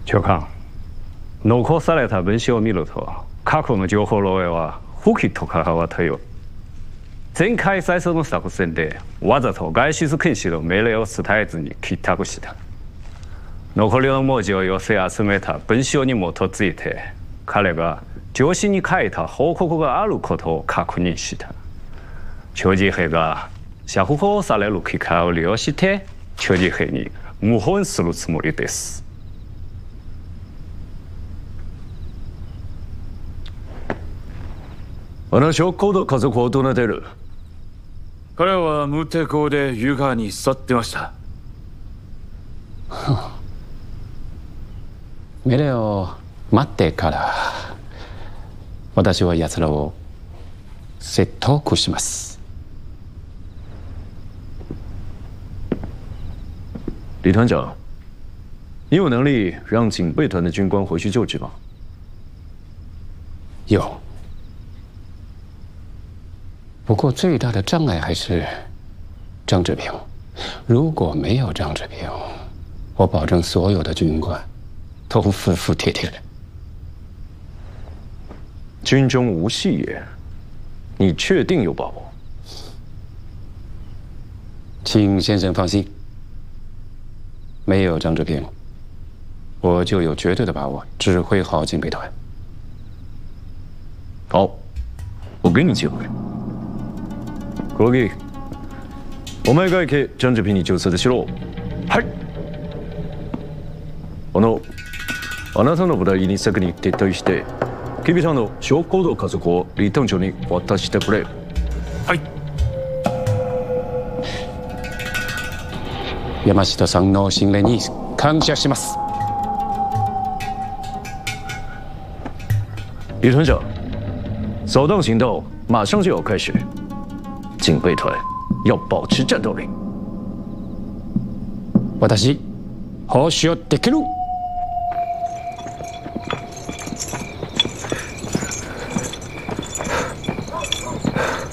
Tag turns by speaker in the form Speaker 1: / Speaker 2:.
Speaker 1: 長官、残された文章を見ると、過去の情報漏洩は不規と関わったよう。前回最初の作戦でわざと外出禁止の命令を伝えずに帰宅した。残りの文字を寄せ集めた文章に基づいて、彼が上司に書いた報告があることを確認した。長次兵が釈放される機会を利用して、長次兵に謀反するつもりです。
Speaker 2: あの証拠の家族はどうなってる？
Speaker 3: 彼は無抵抗で湯川に去ってました。
Speaker 4: 命令を待ってから私は奴らを説得します。
Speaker 2: 李团长，你有能力让警备团的军官回去就职吗？
Speaker 4: 有。不过最大的障碍还是张志平。如果没有张志平，我保证所有的军官都服服帖帖的。
Speaker 2: 军中无戏言，你确定有把握？
Speaker 4: 请先生放心，没有张志平，我就有绝对的把握指挥好警备团。
Speaker 2: 好，我给你机会。黒木、お前が行け張志平に調査でしろ。はい。あなたの部隊に先に撤退して、君さんの証拠の家族を李隊長に渡してくれ。
Speaker 3: はい。
Speaker 4: 山下さんの信頼に感謝します。
Speaker 2: 李团长，扫荡行动马上就要开始。警备团要保持战斗力。
Speaker 4: 私、報酬できる。